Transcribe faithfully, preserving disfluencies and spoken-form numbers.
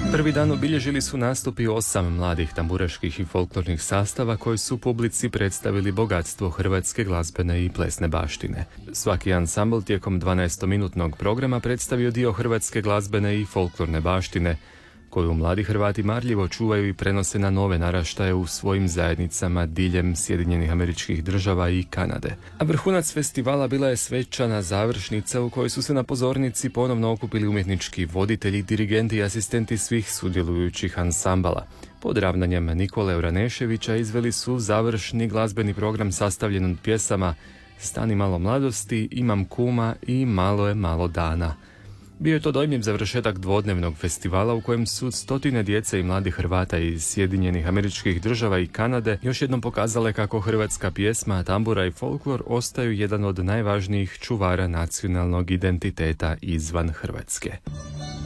Prvi dan obilježili su nastupi osam mladih tamburaških i folklornih sastava koji su publici predstavili bogatstvo hrvatske glazbene i plesne baštine. Svaki ansambl tijekom dvanaestominutnog programa predstavio dio hrvatske glazbene i folklorne baštine, koju mladi Hrvati marljivo čuvaju i prenose na nove naraštaje u svojim zajednicama diljem Sjedinjenih Američkih Država i Kanade. A vrhunac festivala bila je svečana završnica u kojoj su se na pozornici ponovno okupili umjetnički voditelji, dirigenti i asistenti svih sudjelujućih ansambala. Pod ravnanjem Nikole Uraneševića izveli su završni glazbeni program sastavljen od pjesama Stani malo mladosti, Imam kuma i Malo je malo dana. Bio je to dojmljiv završetak dvodnevnog festivala u kojem su stotine djece i mladih Hrvata iz Sjedinjenih Američkih Država i Kanade još jednom pokazale kako hrvatska pjesma, tambura i folklor ostaju jedan od najvažnijih čuvara nacionalnog identiteta izvan Hrvatske.